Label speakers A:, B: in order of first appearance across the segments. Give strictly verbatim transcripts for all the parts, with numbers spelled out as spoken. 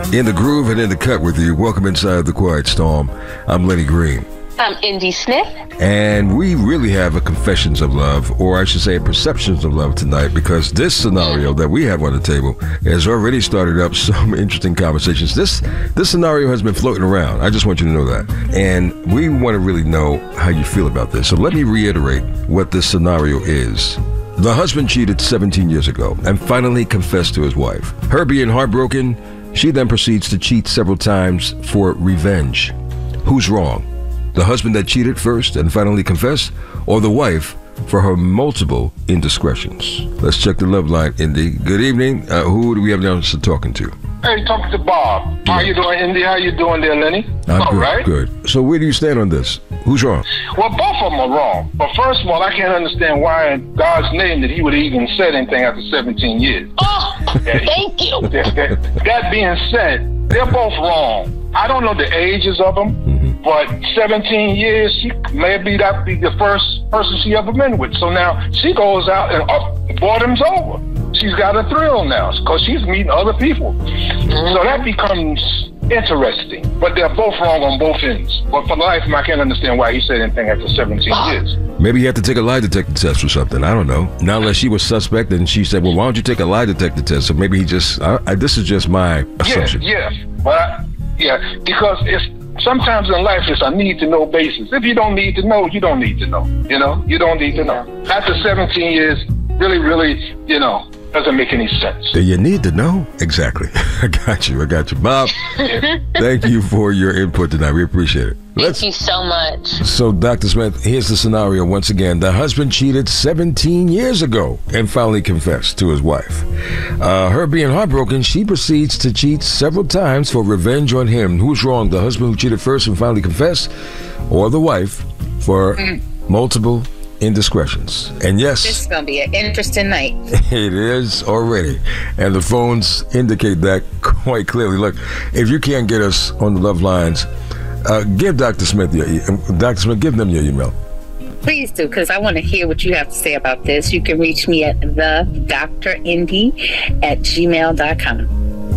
A: In the groove and in the cut with you. Welcome inside the Quiet Storm. I'm Lenny Green.
B: I'm Indy Smith.
A: And we really have a confessions of love, or I should say a perceptions of love tonight, because this scenario that we have on the table has already started up some interesting conversations. This this scenario has been floating around. I just want you to know that. And we want to really know how you feel about this. So let me reiterate what this scenario is. The husband cheated seventeen years ago and finally confessed to his wife. Her being heartbroken, she then proceeds to cheat several times for revenge. Who's wrong? The husband that cheated first and finally confessed, or the wife for her multiple indiscretions? Let's check the love line, Indy. Good evening. Uh, who do we have down to talking to?
C: Hey, talking to Bob. Yeah. How you doing, Indy? How you doing there, Lenny?
A: I'm
C: all
A: good,
C: right?
A: good. So where do you stand on this? Who's wrong?
C: Well, both of them are wrong. But first of all, I can't understand why in God's name that he would have even said anything after seventeen years.
B: Oh, thank you.
C: That, that, that being said, they're both wrong. I don't know the ages of them, mm-hmm. but seventeen years, she maybe that be the first person she ever been with. So now she goes out and uh, boredom's over. She's got a thrill now because she's meeting other people. Mm-hmm. So that becomes interesting. But they're both wrong on both ends. But for life, I can't understand why he said anything after seventeen years.
A: Maybe he had to take a lie detector test or something. I don't know. Not unless she was suspect and she said, well, why don't you take a lie detector test? So maybe he just, I, I, this is just my assumption.
C: Yeah, yeah. But I, yeah, because it's sometimes in life it's a need to know basis. If you don't need to know, you don't need to know. You know, you don't need to know. After seventeen years, really, really, you know, doesn't make any sense.
A: Do you need to know? Exactly. I got you. I got you. Bob, thank you for your input tonight. We appreciate it.
B: Let's, thank you so much.
A: So, Doctor Smith, here's the scenario once again. The husband cheated seventeen years ago and finally confessed to his wife. Uh, her being heartbroken, she proceeds to cheat several times for revenge on him. Who's wrong? The husband who cheated first and finally confessed, or the wife for mm. multiple indiscretions? And yes,
D: this is going to be an interesting night.
A: It is already. And the phones indicate that quite clearly. Look, if you can't get us on the love lines, uh, give Doctor Smith your e- Doctor Smith, give them your email.
D: Please do, because I want to hear what you have to say about this. You can reach me at the Doctor Indy at gmail dot com.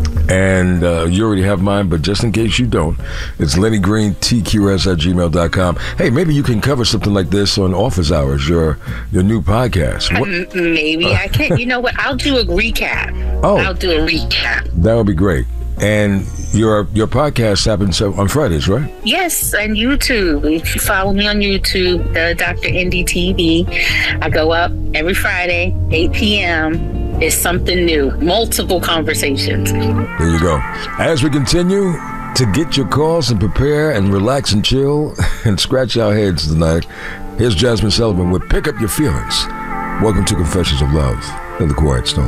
A: And uh, you already have mine, but just in case you don't, it's Lenny Green, T Q S at gmail dot com. Hey, maybe you can cover something like this on Office Hours, your your new podcast.
D: What? Um, maybe uh, I can. You know what? I'll do a recap. Oh, I'll do a recap.
A: That would be great. And your your podcast happens on Fridays, right?
D: Yes, on YouTube. If you follow me on YouTube, the Doctor Indy T V, I go up every Friday, eight p.m. It's something new. Multiple conversations.
A: There you go. As we continue to get your calls and prepare and relax and chill and scratch our heads tonight, here's Jasmine Sullivan with Pick Up Your Feelings. Welcome to Confessions of Love in the Quiet Storm.